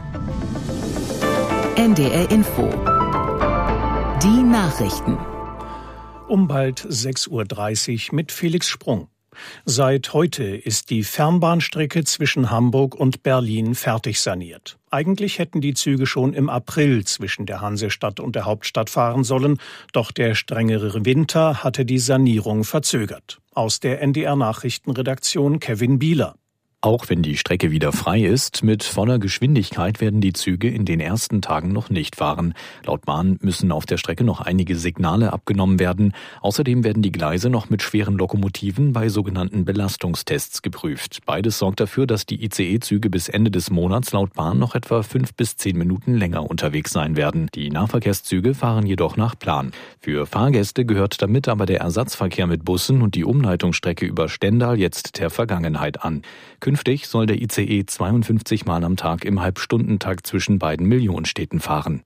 NDR Info. Die Nachrichten. Um bald 6:30 Uhr mit Felix Sprung. Seit heute ist die Fernbahnstrecke zwischen Hamburg und Berlin fertig saniert. Eigentlich hätten die Züge schon im April zwischen der Hansestadt und der Hauptstadt fahren sollen, doch der strengere Winter hatte die Sanierung verzögert. Aus der NDR Nachrichtenredaktion Kevin Bieler. Auch wenn die Strecke wieder frei ist, mit voller Geschwindigkeit werden die Züge in den ersten Tagen noch nicht fahren. Laut Bahn müssen auf der Strecke noch einige Signale abgenommen werden. Außerdem werden die Gleise noch mit schweren Lokomotiven bei sogenannten Belastungstests geprüft. Beides sorgt dafür, dass die ICE-Züge bis Ende des Monats laut Bahn noch etwa 5 bis 10 Minuten länger unterwegs sein werden. Die Nahverkehrszüge fahren jedoch nach Plan. Für Fahrgäste gehört damit aber der Ersatzverkehr mit Bussen und die Umleitungsstrecke über Stendal jetzt der Vergangenheit an. Künftig soll der ICE 52 Mal am Tag im Halbstundentakt zwischen beiden Millionenstädten fahren.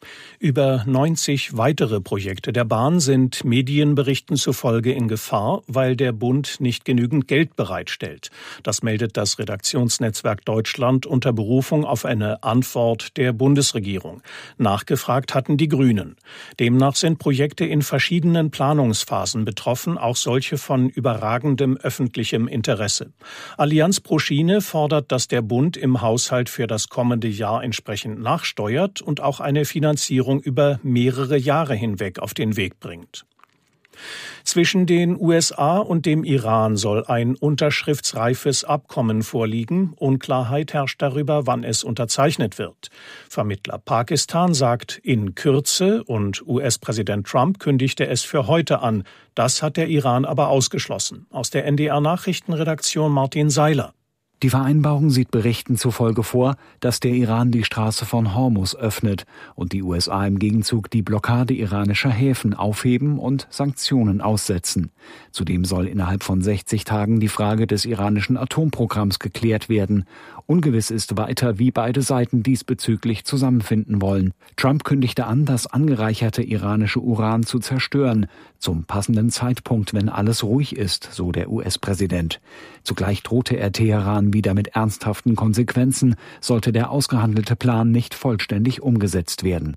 Über 90 weitere Projekte der Bahn sind Medienberichten zufolge in Gefahr, weil der Bund nicht genügend Geld bereitstellt. Das meldet das Redaktionsnetzwerk Deutschland unter Berufung auf eine Antwort der Bundesregierung. Nachgefragt hatten die Grünen. Demnach sind Projekte in verschiedenen Planungsphasen betroffen, auch solche von überragendem öffentlichem Interesse. Allianz pro Schiene fordert, dass der Bund im Haushalt für das kommende Jahr entsprechend nachsteuert und auch eine Finanzierung über mehrere Jahre hinweg auf den Weg bringt. Zwischen den USA und dem Iran soll ein unterschriftsreifes Abkommen vorliegen. Unklarheit herrscht darüber, wann es unterzeichnet wird. Vermittler Pakistan sagt in Kürze und US-Präsident Trump kündigte es für heute an. Das hat der Iran aber ausgeschlossen. Aus der NDR Nachrichtenredaktion Martin Seiler. Die Vereinbarung sieht Berichten zufolge vor, dass der Iran die Straße von Hormuz öffnet und die USA im Gegenzug die Blockade iranischer Häfen aufheben und Sanktionen aussetzen. Zudem soll innerhalb von 60 Tagen die Frage des iranischen Atomprogramms geklärt werden. Ungewiss ist weiter, wie beide Seiten diesbezüglich zusammenfinden wollen. Trump kündigte an, das angereicherte iranische Uran zu zerstören, zum passenden Zeitpunkt, wenn alles ruhig ist, so der US-Präsident. Zugleich drohte er Teheran wieder mit ernsthaften Konsequenzen, sollte der ausgehandelte Plan nicht vollständig umgesetzt werden.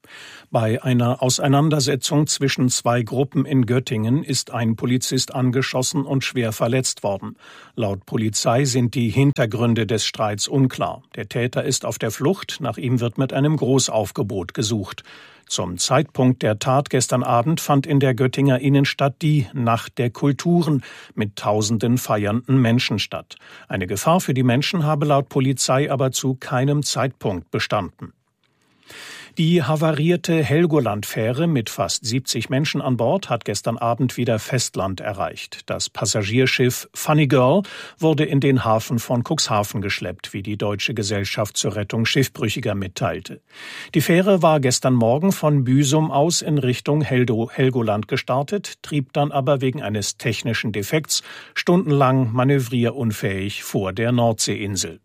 Bei einer Auseinandersetzung zwischen zwei Gruppen in Göttingen ist ein Polizist angeschossen und schwer verletzt worden. Laut Polizei sind die Hintergründe des Streits unklar. Der Täter ist auf der Flucht, nach ihm wird mit einem Großaufgebot gesucht. Zum Zeitpunkt der Tat gestern Abend fand in der Göttinger Innenstadt die Nacht der Kulturen mit tausenden feiernden Menschen statt. Eine Gefahr für die Menschen habe laut Polizei aber zu keinem Zeitpunkt bestanden. Die havarierte Helgoland-Fähre mit fast 70 Menschen an Bord hat gestern Abend wieder Festland erreicht. Das Passagierschiff Funny Girl wurde in den Hafen von Cuxhaven geschleppt, wie die Deutsche Gesellschaft zur Rettung Schiffbrüchiger mitteilte. Die Fähre war gestern Morgen von Büsum aus in Richtung Helgoland gestartet, trieb dann aber wegen eines technischen Defekts stundenlang manövrierunfähig vor der Nordseeinsel.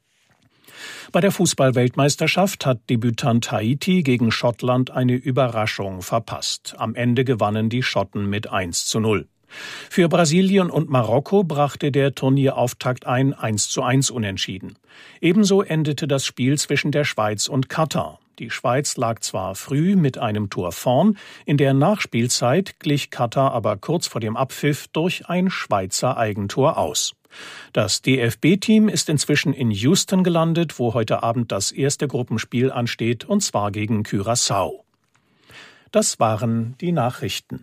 Bei der Fußball-Weltmeisterschaft hat Debütant Haiti gegen Schottland eine Überraschung verpasst. Am Ende gewannen die Schotten mit 1:0. Für Brasilien und Marokko brachte der Turnierauftakt ein 1:1 Unentschieden. Ebenso endete das Spiel zwischen der Schweiz und Katar. Die Schweiz lag zwar früh mit einem Tor vorn, in der Nachspielzeit glich Katar aber kurz vor dem Abpfiff durch ein Schweizer Eigentor aus. Das DFB-Team ist inzwischen in Houston gelandet, wo heute Abend das erste Gruppenspiel ansteht, und zwar gegen Curaçao. Das waren die Nachrichten.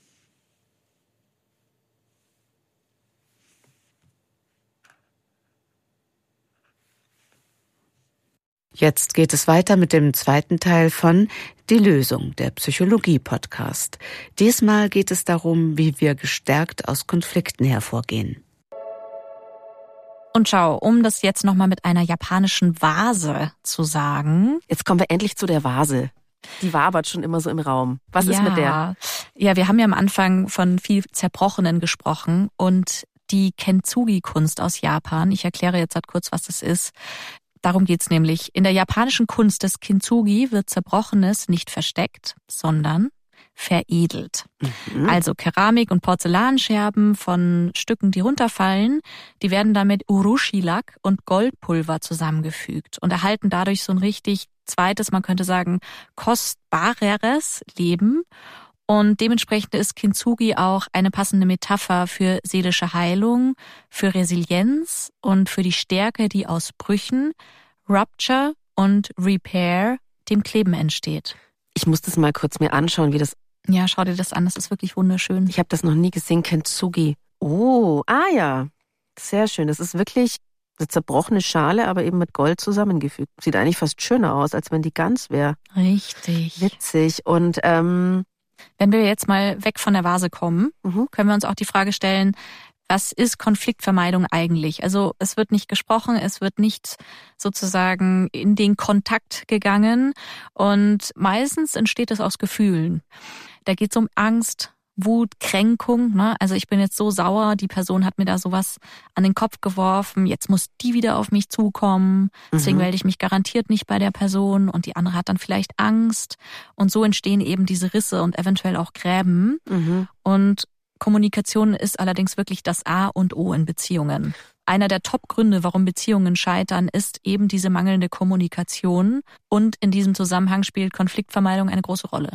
Jetzt geht es weiter mit dem zweiten Teil von Die Lösung, der Psychologie-Podcast. Diesmal geht es darum, wie wir gestärkt aus Konflikten hervorgehen. Und schau, um das jetzt nochmal mit einer japanischen Vase zu sagen. Jetzt kommen wir endlich zu der Vase. Die wabert schon immer so im Raum. Was ist mit der? Ja, wir haben ja am Anfang von viel Zerbrochenen gesprochen und die Kintsugi-Kunst aus Japan. Ich erkläre jetzt halt kurz, was das ist. Darum geht's nämlich. In der japanischen Kunst des Kintsugi wird Zerbrochenes nicht versteckt, sondern veredelt. Also Keramik- und Porzellanscherben von Stücken, die runterfallen, die werden dann mit Urushi-Lack und Goldpulver zusammengefügt und erhalten dadurch so ein richtig zweites, man könnte sagen, kostbareres Leben. Und dementsprechend ist Kintsugi auch eine passende Metapher für seelische Heilung, für Resilienz und für die Stärke, die aus Brüchen, Rupture und Repair, dem Kleben entsteht. Ich muss das mal kurz mir anschauen, wie das... Ja, schau dir das an, das ist wirklich wunderschön. Ich habe das noch nie gesehen, Kintsugi. Oh, ja, sehr schön. Das ist wirklich eine zerbrochene Schale, aber eben mit Gold zusammengefügt. Sieht eigentlich fast schöner aus, als wenn die ganz wäre. Richtig. Witzig. Und wenn wir jetzt mal weg von der Vase kommen, können wir uns auch die Frage stellen, was ist Konfliktvermeidung eigentlich? Also es wird nicht gesprochen, es wird nicht sozusagen in den Kontakt gegangen und meistens entsteht es aus Gefühlen. Da geht es um Angst, Wut, Kränkung. Ne? Also ich bin jetzt so sauer, die Person hat mir da sowas an den Kopf geworfen, jetzt muss die wieder auf mich zukommen, deswegen melde ich mich garantiert nicht bei der Person und die andere hat dann vielleicht Angst und so entstehen eben diese Risse und eventuell auch Gräben und Kommunikation ist allerdings wirklich das A und O in Beziehungen. Einer der Top-Gründe, warum Beziehungen scheitern, ist eben diese mangelnde Kommunikation und in diesem Zusammenhang spielt Konfliktvermeidung eine große Rolle.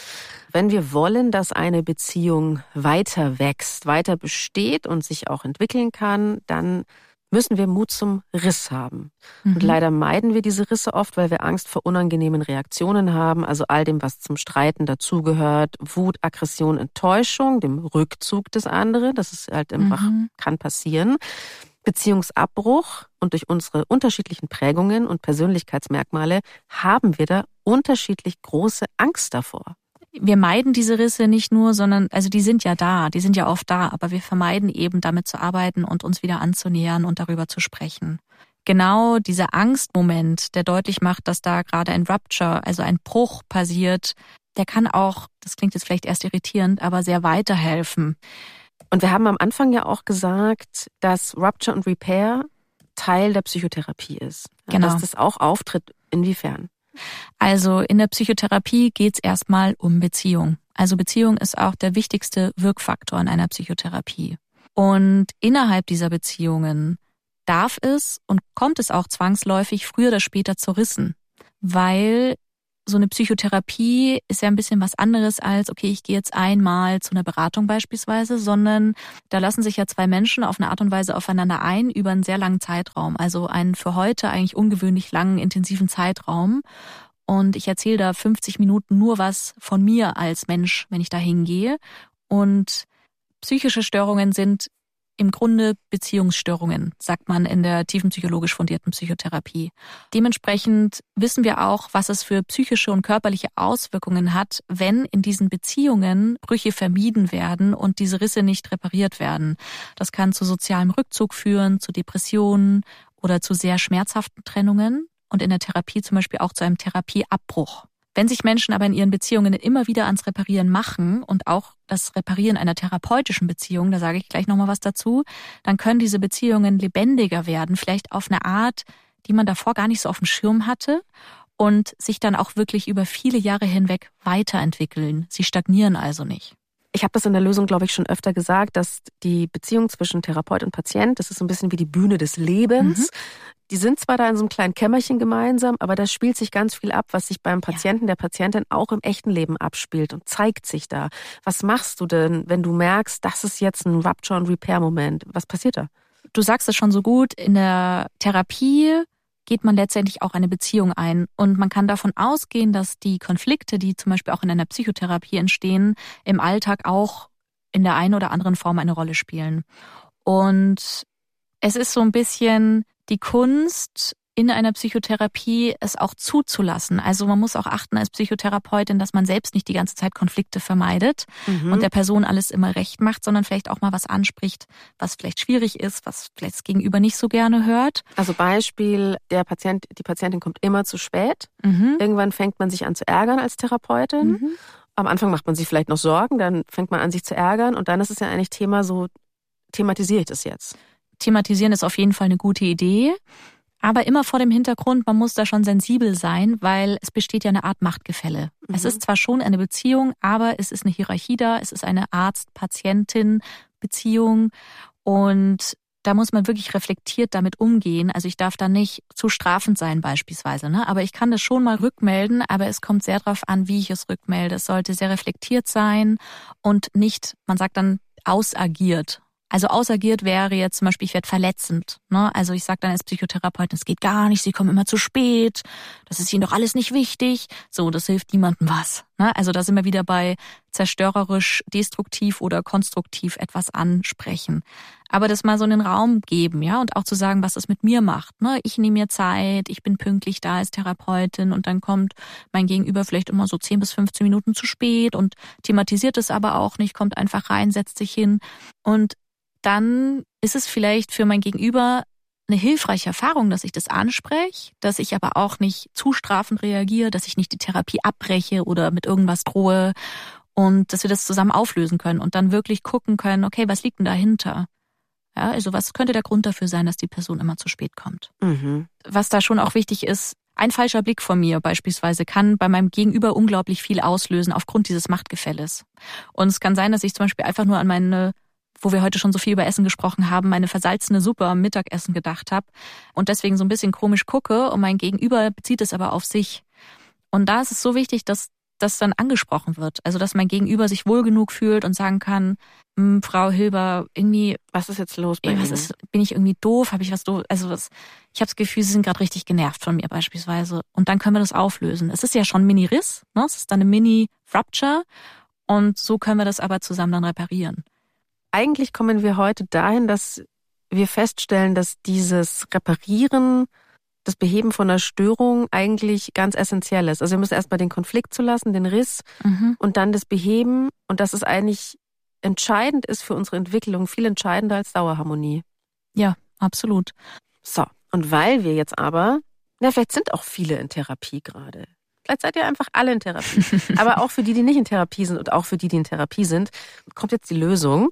Wenn wir wollen, dass eine Beziehung weiter wächst, weiter besteht und sich auch entwickeln kann, dann müssen wir Mut zum Riss haben. Und leider meiden wir diese Risse oft, weil wir Angst vor unangenehmen Reaktionen haben, also all dem, was zum Streiten dazugehört, Wut, Aggression, Enttäuschung, dem Rückzug des anderen, das ist halt einfach, kann passieren. Beziehungsabbruch und durch unsere unterschiedlichen Prägungen und Persönlichkeitsmerkmale haben wir da unterschiedlich große Angst davor. Wir meiden diese Risse nicht nur, sondern, also die sind ja da, die sind ja oft da, aber wir vermeiden eben damit zu arbeiten und uns wieder anzunähern und darüber zu sprechen. Genau dieser Angstmoment, der deutlich macht, dass da gerade ein Rupture, also ein Bruch passiert, der kann auch, das klingt jetzt vielleicht erst irritierend, aber sehr weiterhelfen. Und wir haben am Anfang ja auch gesagt, dass Rupture und Repair Teil der Psychotherapie ist. Ja, genau. Dass das auch auftritt, inwiefern? Also in der Psychotherapie geht es erstmal um Beziehung. Also Beziehung ist auch der wichtigste Wirkfaktor in einer Psychotherapie. Und innerhalb dieser Beziehungen darf es und kommt es auch zwangsläufig früher oder später zu Rissen. Weil so eine Psychotherapie ist ja ein bisschen was anderes als, okay, ich gehe jetzt einmal zu einer Beratung beispielsweise, sondern da lassen sich ja zwei Menschen auf eine Art und Weise aufeinander ein über einen sehr langen Zeitraum. Also einen für heute eigentlich ungewöhnlich langen, intensiven Zeitraum. Und ich erzähle da 50 Minuten nur was von mir als Mensch, wenn ich da hingehe. Und psychische Störungen sind im Grunde Beziehungsstörungen, sagt man in der tiefenpsychologisch fundierten Psychotherapie. Dementsprechend wissen wir auch, was es für psychische und körperliche Auswirkungen hat, wenn in diesen Beziehungen Brüche vermieden werden und diese Risse nicht repariert werden. Das kann zu sozialem Rückzug führen, zu Depressionen oder zu sehr schmerzhaften Trennungen und in der Therapie zum Beispiel auch zu einem Therapieabbruch. Wenn sich Menschen aber in ihren Beziehungen immer wieder ans Reparieren machen und auch das Reparieren einer therapeutischen Beziehung, da sage ich gleich nochmal was dazu, dann können diese Beziehungen lebendiger werden, vielleicht auf eine Art, die man davor gar nicht so auf dem Schirm hatte und sich dann auch wirklich über viele Jahre hinweg weiterentwickeln. Sie stagnieren also nicht. Ich habe das in der Lösung, glaube ich, schon öfter gesagt, dass die Beziehung zwischen Therapeut und Patient, das ist so ein bisschen wie die Bühne des Lebens. Die sind zwar da in so einem kleinen Kämmerchen gemeinsam, aber da spielt sich ganz viel ab, was sich beim Patienten, der Patientin auch im echten Leben abspielt und zeigt sich da. Was machst du denn, wenn du merkst, das ist jetzt ein Rupture- und Repair-Moment? Was passiert da? Du sagst es schon so gut, in der Therapie geht man letztendlich auch eine Beziehung ein. Und man kann davon ausgehen, dass die Konflikte, die zum Beispiel auch in einer Psychotherapie entstehen, im Alltag auch in der einen oder anderen Form eine Rolle spielen. Und es ist so ein bisschen die Kunst in einer Psychotherapie, es auch zuzulassen. Also man muss auch achten als Psychotherapeutin, dass man selbst nicht die ganze Zeit Konflikte vermeidet und der Person alles immer recht macht, sondern vielleicht auch mal was anspricht, was vielleicht schwierig ist, was vielleicht das Gegenüber nicht so gerne hört. Also Beispiel, die Patientin kommt immer zu spät. Irgendwann fängt man sich an zu ärgern als Therapeutin. Am Anfang macht man sich vielleicht noch Sorgen, dann fängt man an, sich zu ärgern und dann ist es ja eigentlich Thema so, thematisiere ich das jetzt? Thematisieren ist auf jeden Fall eine gute Idee. Aber immer vor dem Hintergrund, man muss da schon sensibel sein, weil es besteht ja eine Art Machtgefälle. Es ist zwar schon eine Beziehung, aber es ist eine Hierarchie da, es ist eine Arzt-Patientin-Beziehung und da muss man wirklich reflektiert damit umgehen. Also ich darf da nicht zu strafend sein beispielsweise, ne? Aber ich kann das schon mal rückmelden, aber es kommt sehr darauf an, wie ich es rückmelde. Es sollte sehr reflektiert sein und nicht, man sagt dann, ausagiert. Also ausagiert wäre jetzt zum Beispiel, ich werde verletzend. Ne? Also ich sage dann als Psychotherapeutin, es geht gar nicht, Sie kommen immer zu spät, das ist Ihnen doch alles nicht wichtig. So, das hilft niemandem was. Ne? Also da sind wir wieder bei zerstörerisch, destruktiv oder konstruktiv etwas ansprechen. Aber das mal so in den Raum geben, ja, und auch zu sagen, was es mit mir macht. Ne? Ich nehme mir Zeit, ich bin pünktlich da als Therapeutin und dann kommt mein Gegenüber vielleicht immer so 10 bis 15 Minuten zu spät und thematisiert es aber auch nicht, kommt einfach rein, setzt sich hin und dann ist es vielleicht für mein Gegenüber eine hilfreiche Erfahrung, dass ich das anspreche, dass ich aber auch nicht zu strafend reagiere, dass ich nicht die Therapie abbreche oder mit irgendwas drohe und dass wir das zusammen auflösen können und dann wirklich gucken können, okay, was liegt denn dahinter? Ja, also was könnte der Grund dafür sein, dass die Person immer zu spät kommt? Was da schon auch wichtig ist, ein falscher Blick von mir beispielsweise kann bei meinem Gegenüber unglaublich viel auslösen aufgrund dieses Machtgefälles. Und es kann sein, dass ich zum Beispiel einfach nur an meine, wo wir heute schon so viel über Essen gesprochen haben, meine versalzene Suppe am Mittagessen gedacht habe und deswegen so ein bisschen komisch gucke und mein Gegenüber bezieht es aber auf sich. Und da ist es so wichtig, dass das dann angesprochen wird. Also dass mein Gegenüber sich wohl genug fühlt und sagen kann, Frau Hilber, irgendwie, was ist jetzt los bei Ihnen? Bin ich irgendwie doof? Habe ich was doof? Also ich habe das Gefühl, Sie sind gerade richtig genervt von mir beispielsweise. Und dann können wir das auflösen. Es ist ja schon ein Mini-Riss, ne? Es ist dann eine Mini-Fracture und so können wir das aber zusammen dann reparieren. Eigentlich kommen wir heute dahin, dass wir feststellen, dass dieses Reparieren, das Beheben von einer Störung eigentlich ganz essentiell ist. Also wir müssen erstmal den Konflikt zulassen, den Riss und dann das Beheben und dass es eigentlich entscheidend ist für unsere Entwicklung, viel entscheidender als Dauerharmonie. Ja, absolut. So, und weil wir jetzt aber, vielleicht sind auch viele in Therapie gerade. Vielleicht seid ihr einfach alle in Therapie. Aber auch für die nicht in Therapie sind und auch für die in Therapie sind, kommt jetzt die Lösung.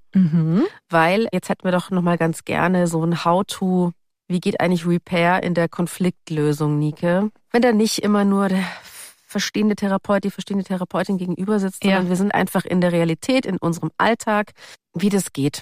Weil jetzt hätten wir doch nochmal ganz gerne so ein How-to, wie geht eigentlich Repair in der Konfliktlösung, Nike? Wenn da nicht immer nur der verstehende Therapeut, die verstehende Therapeutin gegenüber sitzt, sondern wir sind einfach in der Realität, in unserem Alltag, wie das geht.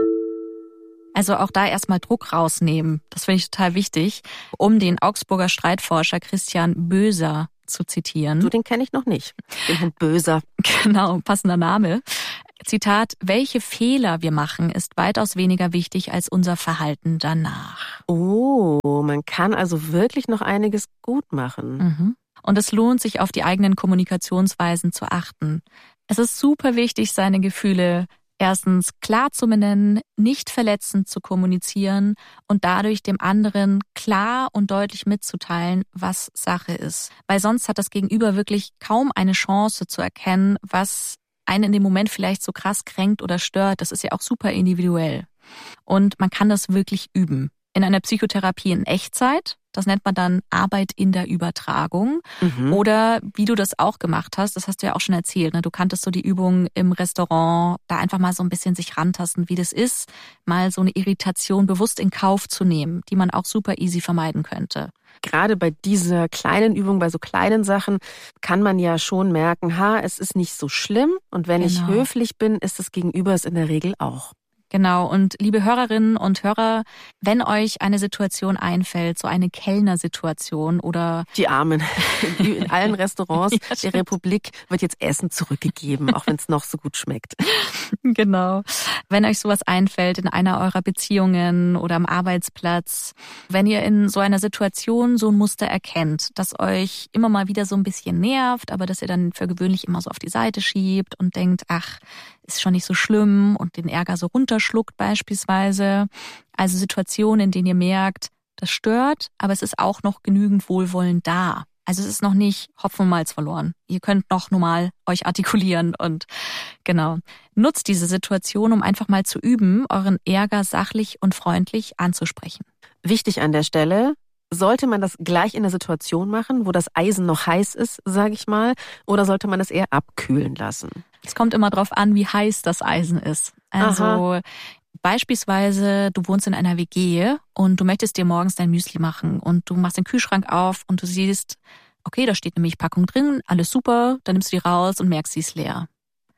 Also auch da erstmal Druck rausnehmen. Das finde ich total wichtig, um den Augsburger Streitforscher Christian Böser zu zitieren. Du, den kenne ich noch nicht. Den Herrn Böser. Genau, passender Name. Zitat, welche Fehler wir machen, ist weitaus weniger wichtig als unser Verhalten danach. Oh, man kann also wirklich noch einiges gut machen. Und es lohnt sich, auf die eigenen Kommunikationsweisen zu achten. Es ist super wichtig, seine Gefühle erstens klar zu benennen, nicht verletzend zu kommunizieren und dadurch dem anderen klar und deutlich mitzuteilen, was Sache ist. Weil sonst hat das Gegenüber wirklich kaum eine Chance zu erkennen, was einen in dem Moment vielleicht so krass kränkt oder stört. Das ist ja auch super individuell. Und man kann das wirklich üben. In einer Psychotherapie in Echtzeit, das nennt man dann Arbeit in der Übertragung. Oder wie du das auch gemacht hast, das hast du ja auch schon erzählt, ne? Du kanntest so die Übung im Restaurant, da einfach mal so ein bisschen sich rantasten, wie das ist, mal so eine Irritation bewusst in Kauf zu nehmen, die man auch super easy vermeiden könnte. Gerade bei dieser kleinen Übung, bei so kleinen Sachen, kann man ja schon merken, es ist nicht so schlimm. Und wenn ich höflich bin, ist das Gegenüber es in der Regel auch. Genau, und liebe Hörerinnen und Hörer, wenn euch eine Situation einfällt, so eine Kellnersituation oder... Die Armen. In allen Restaurants der Republik wird jetzt Essen zurückgegeben, auch wenn es noch so gut schmeckt. Genau. Wenn euch sowas einfällt in einer eurer Beziehungen oder am Arbeitsplatz, wenn ihr in so einer Situation so ein Muster erkennt, das euch immer mal wieder so ein bisschen nervt, aber dass ihr dann für gewöhnlich immer so auf die Seite schiebt und denkt, ach, ist schon nicht so schlimm und den Ärger so runterschluckt beispielsweise. Also Situationen, in denen ihr merkt, das stört, aber es ist auch noch genügend Wohlwollen da. Also es ist noch nicht Hopfen und Malz verloren. Ihr könnt noch normal euch artikulieren und genau. Nutzt diese Situation, um einfach mal zu üben, euren Ärger sachlich und freundlich anzusprechen. Wichtig an der Stelle, sollte man das gleich in der Situation machen, wo das Eisen noch heiß ist, sage ich mal, oder sollte man es eher abkühlen lassen? Es kommt immer drauf an, wie heiß das Eisen ist. Also Beispielsweise, du wohnst in einer WG und du möchtest dir morgens dein Müsli machen und du machst den Kühlschrank auf und du siehst, okay, da steht eine Milchpackung drin, alles super, dann nimmst du die raus und merkst, sie ist leer.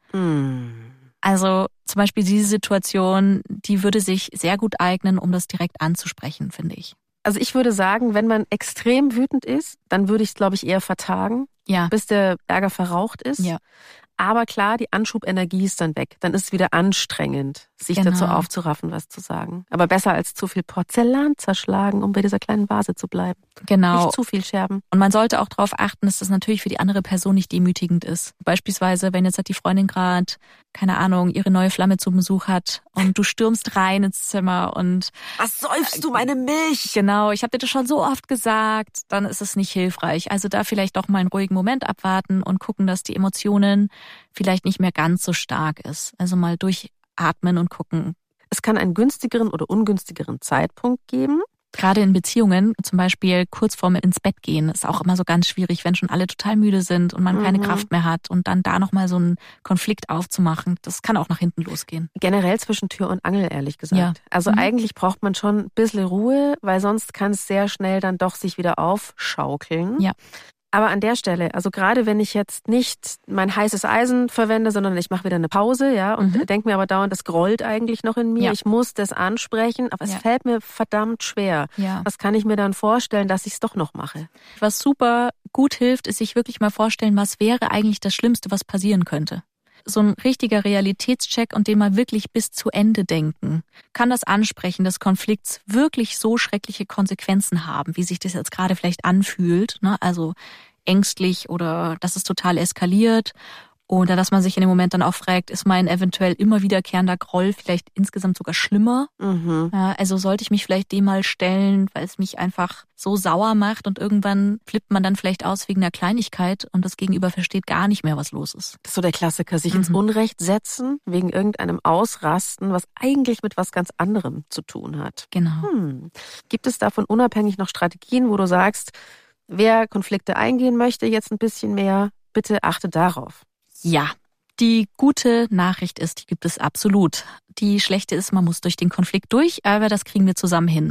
Also zum Beispiel diese Situation, die würde sich sehr gut eignen, um das direkt anzusprechen, finde ich. Also ich würde sagen, wenn man extrem wütend ist, dann würde ich es, glaube ich, eher vertagen, bis der Ärger verraucht ist. Ja. Aber klar, die Anschubenergie ist dann weg. Dann ist es wieder anstrengend, sich dazu aufzuraffen, was zu sagen. Aber besser als zu viel Porzellan zerschlagen, um bei dieser kleinen Vase zu bleiben. Genau. Nicht zu viel scherben. Und man sollte auch darauf achten, dass das natürlich für die andere Person nicht demütigend ist. Beispielsweise, wenn jetzt halt die Freundin gerade, keine Ahnung, ihre neue Flamme zum Besuch hat und du stürmst rein ins Zimmer und... Was säufst du meine Milch? Genau, ich habe dir das schon so oft gesagt, dann ist es nicht hilfreich. Also da vielleicht doch mal einen ruhigen Moment abwarten und gucken, dass die Emotionen vielleicht nicht mehr ganz so stark ist. Also mal durchatmen und gucken. Es kann einen günstigeren oder ungünstigeren Zeitpunkt geben. Gerade in Beziehungen, zum Beispiel kurz vorm ins Bett gehen, ist auch immer so ganz schwierig, wenn schon alle total müde sind und man keine Kraft mehr hat und dann da nochmal so einen Konflikt aufzumachen, das kann auch nach hinten losgehen. Generell zwischen Tür und Angel, ehrlich gesagt. Ja. Also eigentlich braucht man schon ein bisschen Ruhe, weil sonst kann es sehr schnell dann doch sich wieder aufschaukeln. Ja. Aber an der Stelle, also gerade wenn ich jetzt nicht mein heißes Eisen verwende, sondern ich mache wieder eine Pause, ja, und denke mir aber dauernd, das grollt eigentlich noch in mir. Ja. Ich muss das ansprechen, aber es fällt mir verdammt schwer. Ja. Was kann ich mir dann vorstellen, dass ich es doch noch mache? Was super gut hilft, ist sich wirklich mal vorstellen, was wäre eigentlich das Schlimmste, was passieren könnte. So ein richtiger Realitätscheck und den mal wirklich bis zu Ende denken. Kann das Ansprechen des Konflikts wirklich so schreckliche Konsequenzen haben, wie sich das jetzt gerade vielleicht anfühlt, ne? Also ängstlich oder dass es total eskaliert oder dass man sich in dem Moment dann auch fragt, ist mein eventuell immer wiederkehrender Groll vielleicht insgesamt sogar schlimmer? Ja, also sollte ich mich vielleicht dem mal stellen, weil es mich einfach so sauer macht und irgendwann flippt man dann vielleicht aus wegen einer Kleinigkeit und das Gegenüber versteht gar nicht mehr, was los ist. Das ist so der Klassiker, sich ins Unrecht setzen wegen irgendeinem Ausrasten, was eigentlich mit was ganz anderem zu tun hat. Genau. Gibt es davon unabhängig noch Strategien, wo du sagst, wer Konflikte eingehen möchte, jetzt ein bisschen mehr, bitte achte darauf? Ja, die gute Nachricht ist, die gibt es absolut. Die schlechte ist, man muss durch den Konflikt durch, aber das kriegen wir zusammen hin.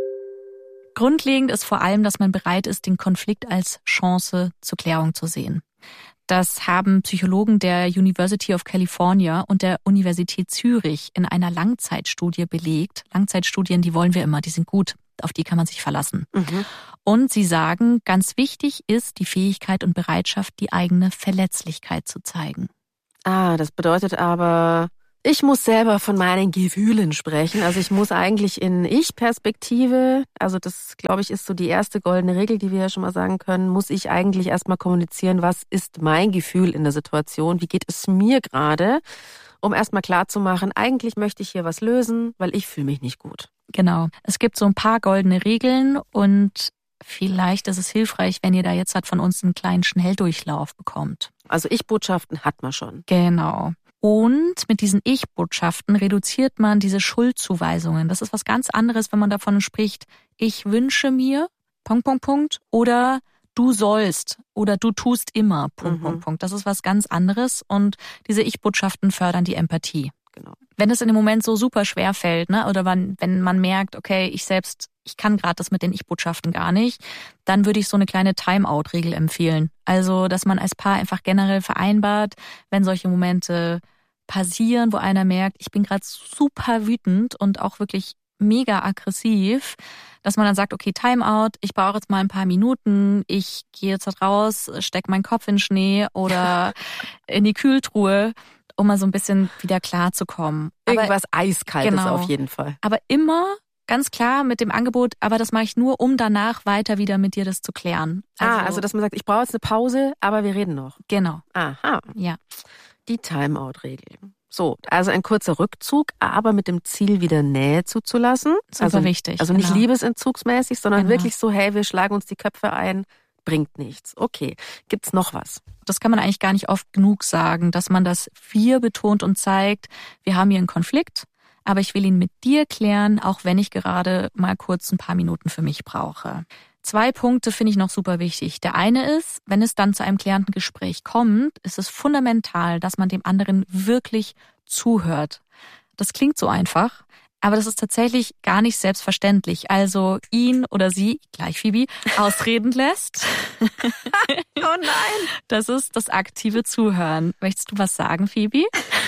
Grundlegend ist vor allem, dass man bereit ist, den Konflikt als Chance zur Klärung zu sehen. Das haben Psychologen der University of California und der Universität Zürich in einer Langzeitstudie belegt. Langzeitstudien, die wollen wir immer, die sind gut, auf die kann man sich verlassen. Und sie sagen, ganz wichtig ist die Fähigkeit und Bereitschaft, die eigene Verletzlichkeit zu zeigen. Das bedeutet aber, ich muss selber von meinen Gefühlen sprechen. Also ich muss eigentlich in Ich-Perspektive, also das, glaube ich, ist so die erste goldene Regel, die wir ja schon mal sagen können, muss ich eigentlich erstmal kommunizieren, was ist mein Gefühl in der Situation, wie geht es mir gerade, um erstmal klarzumachen, eigentlich möchte ich hier was lösen, weil ich fühle mich nicht gut. Genau. Es gibt so ein paar goldene Regeln und vielleicht ist es hilfreich, wenn ihr da jetzt halt von uns einen kleinen Schnelldurchlauf bekommt. Also Ich-Botschaften hat man schon. Genau. Und mit diesen Ich-Botschaften reduziert man diese Schuldzuweisungen. Das ist was ganz anderes, wenn man davon spricht, ich wünsche mir, ... oder du sollst oder du tust immer, ... Das ist was ganz anderes und diese Ich-Botschaften fördern die Empathie. Genau. Wenn es in dem Moment so super schwer fällt, ne, oder wenn man merkt, okay, ich kann gerade das mit den Ich-Botschaften gar nicht, dann würde ich so eine kleine Timeout-Regel empfehlen. Also, dass man als Paar einfach generell vereinbart, wenn solche Momente passieren, wo einer merkt, ich bin gerade super wütend und auch wirklich mega aggressiv, dass man dann sagt, okay, Timeout, ich brauche jetzt mal ein paar Minuten, ich gehe jetzt raus, stecke meinen Kopf in den Schnee oder in die Kühltruhe, um mal so ein bisschen wieder klarzukommen. Irgendwas Eiskaltes auf jeden Fall. Aber immer ganz klar mit dem Angebot, aber das mache ich nur, um danach weiter wieder mit dir das zu klären. Also dass man sagt, ich brauche jetzt eine Pause, aber wir reden noch. Genau. Aha. Ja. Die Timeout-Regel. So, also ein kurzer Rückzug, aber mit dem Ziel, wieder Nähe zuzulassen. Super wichtig. Also nicht liebesentzugsmäßig, sondern wirklich so, hey, wir schlagen uns die Köpfe ein, bringt nichts. Okay, gibt's noch was? Das kann man eigentlich gar nicht oft genug sagen, dass man das Wir betont und zeigt, wir haben hier einen Konflikt, aber ich will ihn mit dir klären, auch wenn ich gerade mal kurz ein paar Minuten für mich brauche. 2 Punkte finde ich noch super wichtig. Der eine ist, wenn es dann zu einem klärenden Gespräch kommt, ist es fundamental, dass man dem anderen wirklich zuhört. Das klingt so einfach, Aber das ist tatsächlich gar nicht selbstverständlich. Also ihn oder sie, gleich Phoebe, ausreden lässt. Oh nein! Das ist das aktive Zuhören. Möchtest du was sagen, Phoebe?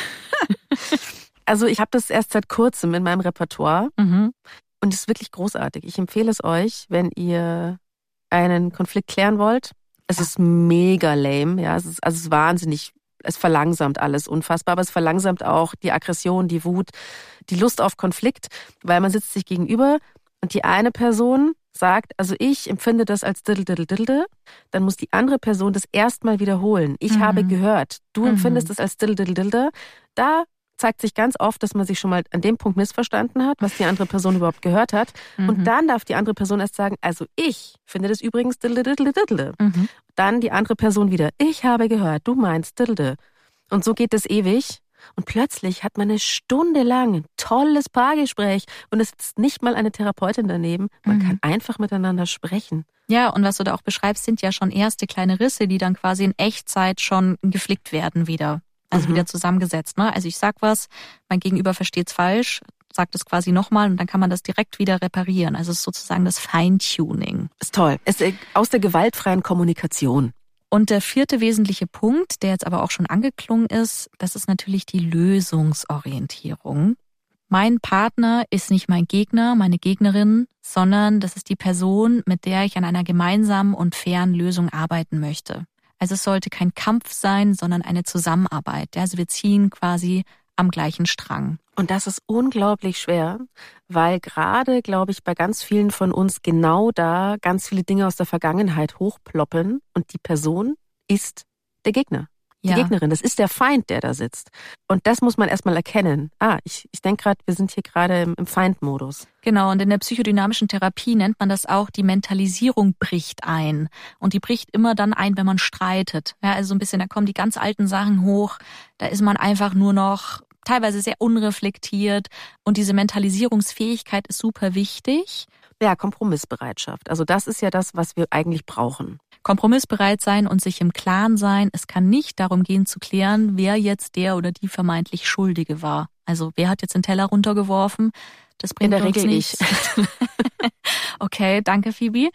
Also ich habe das erst seit kurzem in meinem Repertoire. Mhm. Und es ist wirklich großartig. Ich empfehle es euch, wenn ihr einen Konflikt klären wollt. Es ist mega lame, ja. Es ist wahnsinnig. Es verlangsamt alles unfassbar, aber es verlangsamt auch die Aggression, die Wut, die Lust auf Konflikt, weil man sitzt sich gegenüber und die eine Person sagt, also ich empfinde das als diddle, dann muss die andere Person das erstmal wiederholen. Ich habe gehört, du empfindest es als diddle. Da zeigt sich ganz oft, dass man sich schon mal an dem Punkt missverstanden hat, was die andere Person überhaupt gehört hat. Und dann darf die andere Person erst sagen, also ich finde das übrigens diddle. Dann die andere Person wieder, ich habe gehört, du meinst diddle. Und so geht es ewig. Und plötzlich hat man eine Stunde lang ein tolles Paargespräch und es sitzt nicht mal eine Therapeutin daneben. Man kann einfach miteinander sprechen. Ja, und was du da auch beschreibst, sind ja schon erste kleine Risse, die dann quasi in Echtzeit schon geflickt werden wieder. Also wieder zusammengesetzt. Ne? Also ich sag was, mein Gegenüber versteht's falsch, sagt es quasi nochmal und dann kann man das direkt wieder reparieren. Also es ist sozusagen das Feintuning. Ist toll. Es ist aus der gewaltfreien Kommunikation. Und der vierte wesentliche Punkt, der jetzt aber auch schon angeklungen ist, das ist natürlich die Lösungsorientierung. Mein Partner ist nicht mein Gegner, meine Gegnerin, sondern das ist die Person, mit der ich an einer gemeinsamen und fairen Lösung arbeiten möchte. Also es sollte kein Kampf sein, sondern eine Zusammenarbeit. Also wir ziehen quasi am gleichen Strang. Und das ist unglaublich schwer, weil gerade, glaube ich, bei ganz vielen von uns genau da ganz viele Dinge aus der Vergangenheit hochploppen und die Person ist der Gegner. Die Gegnerin, das ist der Feind, der da sitzt. Und das muss man erstmal erkennen. Ich denke gerade, wir sind hier gerade im Feindmodus. Genau, und in der psychodynamischen Therapie nennt man das auch, die Mentalisierung bricht ein. Und die bricht immer dann ein, wenn man streitet. Ja, also so ein bisschen, da kommen die ganz alten Sachen hoch, da ist man einfach nur noch teilweise sehr unreflektiert. Und diese Mentalisierungsfähigkeit ist super wichtig. Ja, Kompromissbereitschaft. Also das ist ja das, was wir eigentlich brauchen. Kompromissbereit sein und sich im Klaren sein. Es kann nicht darum gehen zu klären, wer jetzt der oder die vermeintlich Schuldige war. Also wer hat jetzt den Teller runtergeworfen? Das bringt in der uns Regel nichts. Ich. Okay, danke Phoebe.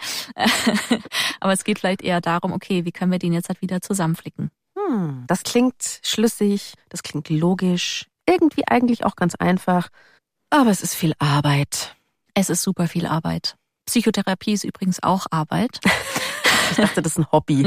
Aber es geht vielleicht eher darum, okay, wie können wir den jetzt halt wieder zusammenflicken? Das klingt schlüssig, das klingt logisch, irgendwie eigentlich auch ganz einfach, aber es ist viel Arbeit. Es ist super viel Arbeit. Psychotherapie ist übrigens auch Arbeit. Ich dachte, das ist ein Hobby.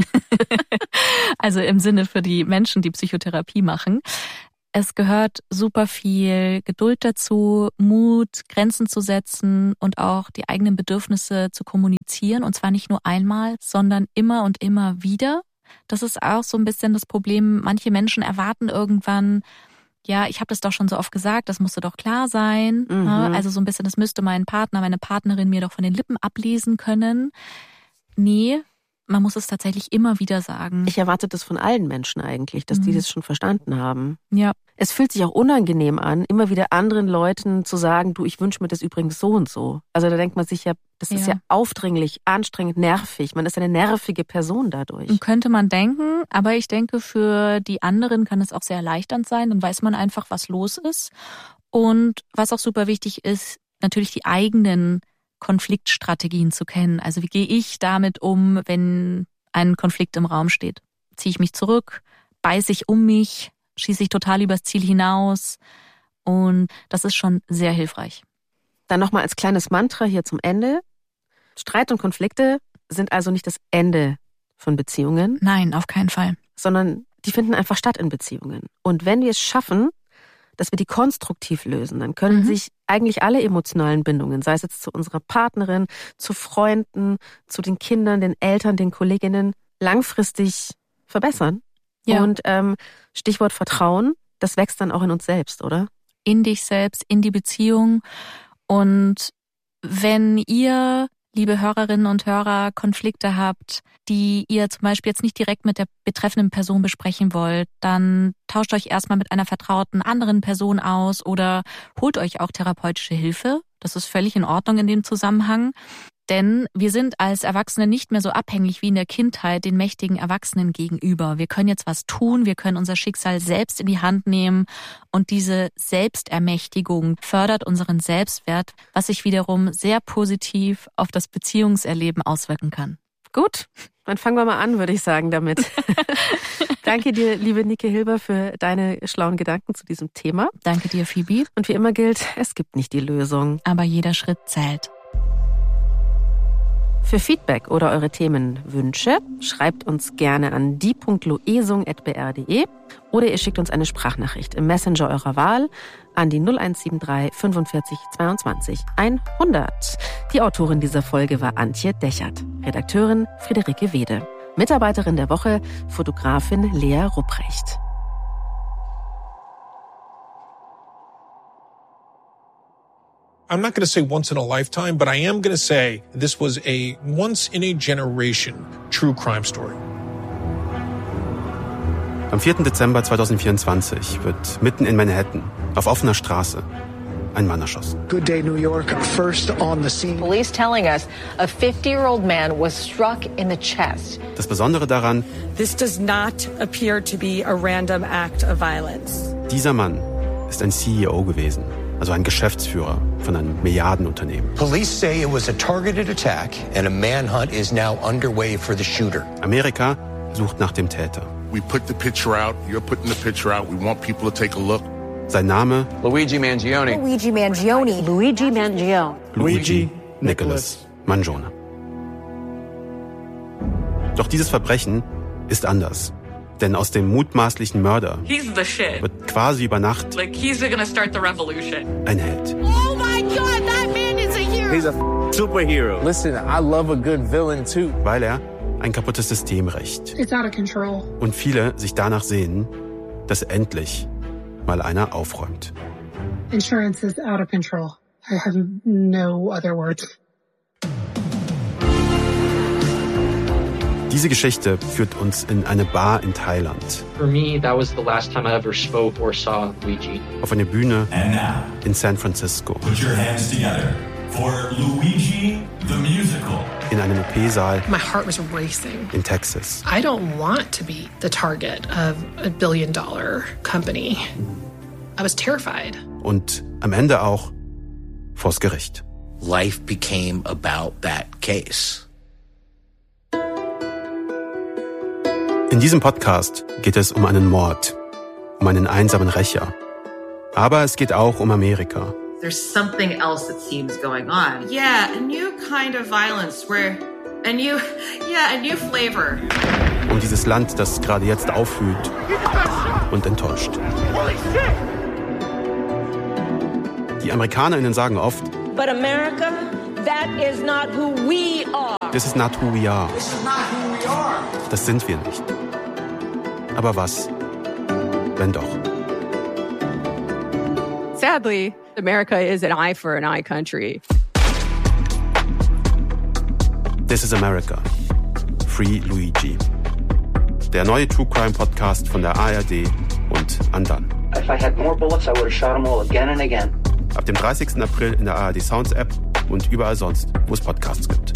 Also im Sinne für die Menschen, die Psychotherapie machen. Es gehört super viel Geduld dazu, Mut, Grenzen zu setzen und auch die eigenen Bedürfnisse zu kommunizieren. Und zwar nicht nur einmal, sondern immer und immer wieder. Das ist auch so ein bisschen das Problem. Manche Menschen erwarten irgendwann, ja, ich habe das doch schon so oft gesagt, das musste doch klar sein. Also so ein bisschen, das müsste mein Partner, meine Partnerin mir doch von den Lippen ablesen können. Nee, man muss es tatsächlich immer wieder sagen. Ich erwarte das von allen Menschen eigentlich, dass die das schon verstanden haben. Ja. Es fühlt sich auch unangenehm an, immer wieder anderen Leuten zu sagen, du, ich wünsche mir das übrigens so und so. Also da denkt man sich ja, das ist ja aufdringlich, anstrengend, nervig. Man ist eine nervige Person dadurch. Könnte man denken, aber ich denke, für die anderen kann es auch sehr erleichternd sein. Dann weiß man einfach, was los ist. Und was auch super wichtig ist, natürlich die eigenen Konfliktstrategien zu kennen. Also wie gehe ich damit um, wenn ein Konflikt im Raum steht? Ziehe ich mich zurück? Beiße ich um mich? Schieße ich total übers Ziel hinaus? Und das ist schon sehr hilfreich. Dann nochmal als kleines Mantra hier zum Ende. Streit und Konflikte sind also nicht das Ende von Beziehungen. Nein, auf keinen Fall. Sondern die finden einfach statt in Beziehungen. Und wenn wir es schaffen, dass wir die konstruktiv lösen, dann können sich eigentlich alle emotionalen Bindungen, sei es jetzt zu unserer Partnerin, zu Freunden, zu den Kindern, den Eltern, den Kolleginnen, langfristig verbessern. Ja. Und Stichwort Vertrauen, das wächst dann auch in uns selbst, oder? In dich selbst, in die Beziehung. Und wenn ihr, liebe Hörerinnen und Hörer, Konflikte habt, die ihr zum Beispiel jetzt nicht direkt mit der betreffenden Person besprechen wollt, dann tauscht euch erstmal mit einer vertrauten anderen Person aus oder holt euch auch therapeutische Hilfe. Das ist völlig in Ordnung in dem Zusammenhang. Denn wir sind als Erwachsene nicht mehr so abhängig wie in der Kindheit den mächtigen Erwachsenen gegenüber. Wir können jetzt was tun, wir können unser Schicksal selbst in die Hand nehmen und diese Selbstermächtigung fördert unseren Selbstwert, was sich wiederum sehr positiv auf das Beziehungserleben auswirken kann. Gut, dann fangen wir mal an, würde ich sagen, damit. Danke dir, liebe Nike Hilber, für deine schlauen Gedanken zu diesem Thema. Danke dir, Phoebe. Und wie immer gilt, es gibt nicht die Lösung. Aber jeder Schritt zählt. Für Feedback oder eure Themenwünsche schreibt uns gerne an die.loesung@br.de oder ihr schickt uns eine Sprachnachricht im Messenger eurer Wahl an die 0173 45 22 100. Die Autorin dieser Folge war Antje Dechert, Redakteurin Friederike Wede, Mitarbeiterin der Woche Fotografin Lea Rupprecht. I'm not going to say once in a lifetime, but I am going to say this was a once-in-a-generation true crime story. Am 4. Dezember 2024 wird mitten in Manhattan, auf offener Straße, ein Mann erschossen. Good day, New York. First on the scene. Police telling us a 50-year-old man was struck in the chest. Das Besondere daran, This does not appear to be a random act of violence. Dieser Mann ist ein CEO gewesen. Also ein Geschäftsführer von einem Milliardenunternehmen. Police say it was a targeted attack and a manhunt is now underway for the shooter. Amerika sucht nach dem Täter. We put the picture out, you're putting the picture out, we want people to take a look. Sein Name? Luigi Mangione. Luigi Mangione. Luigi Mangione. Luigi Nicholas Mangione. Doch dieses Verbrechen ist anders. Denn aus dem mutmaßlichen Mörder wird quasi über Nacht ein Held. Oh my God, that man is a hero. He's a superhero. Listen, I love a good villain too. Weil er ein kaputtes System rächt. It's out of control. Und viele sich danach sehnen, dass endlich mal einer aufräumt. Insurance is out of control. I have no other words. Diese Geschichte führt uns in eine Bar in Thailand. For me, that was the last time I ever spoke or saw Luigi. Auf eine Bühne in San Francisco. Put your hands together for Luigi the Musical. In einem OP-Saal My heart was racing. in Texas. I don't want to be the target of a billion-dollar company. I was terrified. Und am Ende auch vors Gericht. Life became about that case. In diesem Podcast geht es um einen Mord, um einen einsamen Rächer. Aber es geht auch um Amerika. There's something else that seems going on. Yeah, a new kind of violence where a new flavor. Um dieses Land, das gerade jetzt aufblüht und enttäuscht. Die AmerikanerInnen sagen oft, But America, that is not who we are. This is not who we are. This is not who we are. Das sind wir nicht. Aber was, wenn doch? Sadly, America is an eye for an eye country. This is America. Free Luigi. Der neue True Crime Podcast von der ARD und Andan. If I had more bullets, I would have shot them all again and again. Ab dem 30. April in der ARD Sounds App und überall sonst, wo es Podcasts gibt.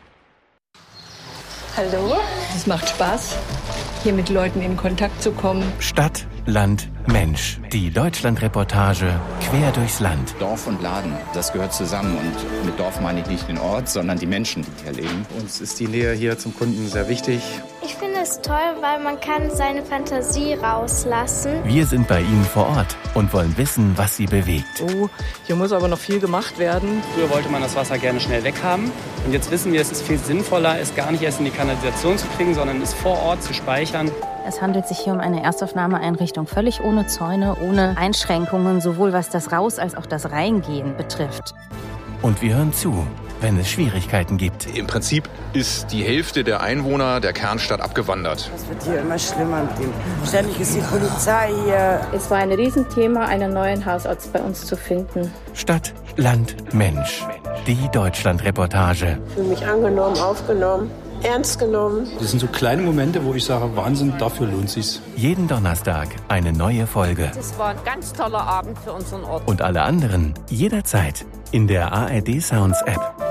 Hallo, es macht Spaß, hier mit Leuten in Kontakt zu kommen. Stadt, Land, Mensch. Die Deutschland-Reportage quer durchs Land. Dorf und Laden, das gehört zusammen. Und mit Dorf meine ich nicht den Ort, sondern die Menschen, die hier leben. Uns ist die Nähe hier zum Kunden sehr wichtig. Ich finde es toll, weil man kann seine Fantasie rauslassen. Wir sind bei Ihnen vor Ort und wollen wissen, was Sie bewegt. Oh, hier muss aber noch viel gemacht werden. Früher wollte man das Wasser gerne schnell weghaben. Und jetzt wissen wir, es ist viel sinnvoller, es gar nicht erst in die Kanalisation zu kriegen, sondern es vor Ort zu speichern. Es handelt sich hier um eine Erstaufnahmeeinrichtung, völlig ohne Zäune, ohne Einschränkungen, sowohl was das Raus- als auch das Reingehen betrifft. Und wir hören zu, wenn es Schwierigkeiten gibt. Im Prinzip ist die Hälfte der Einwohner der Kernstadt abgewandert. Es wird hier immer schlimmer mit dem. Ständig ist die Polizei hier. Es war ein Riesenthema, einen neuen Hausarzt bei uns zu finden. Stadt, Land, Mensch. Die Deutschland-Reportage. Ich fühle mich angenommen, aufgenommen, ernst genommen. Das sind so kleine Momente, wo ich sage, Wahnsinn, dafür lohnt sich's. Jeden Donnerstag eine neue Folge. Das war ein ganz toller Abend für unseren Ort. Und alle anderen jederzeit in der ARD Sounds App.